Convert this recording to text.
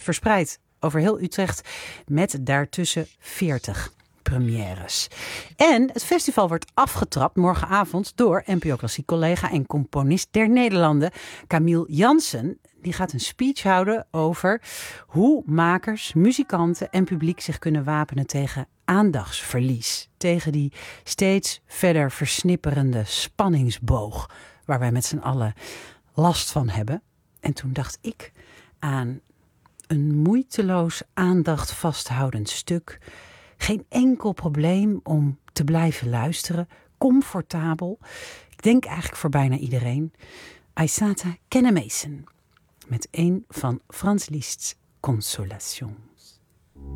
verspreid over heel Utrecht met daartussen 40 premières. En het festival wordt afgetrapt morgenavond door NPO Klassiek collega en componist der Nederlanden, Camille Jansen. Die gaat een speech houden over hoe makers, muzikanten en publiek zich kunnen wapenen tegen aandachtsverlies. Tegen die steeds verder versnipperende spanningsboog waar wij met z'n allen last van hebben. En toen dacht ik aan een moeiteloos aandacht vasthoudend stuk. Geen enkel probleem om te blijven luisteren. Comfortabel. Ik denk eigenlijk voor bijna iedereen. Aissata Kennemeisen. Met een van Franz Liszt's Consolation.